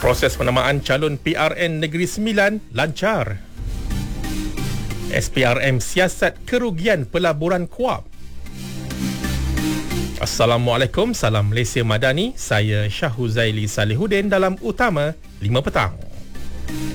Proses penamaan calon PRN Negeri Sembilan lancar. SPRM siasat kerugian pelaburan KUAP. Assalamualaikum, salam Malaysia Madani. Saya Syahuzaili Salihuddin dalam Utama 5 Petang.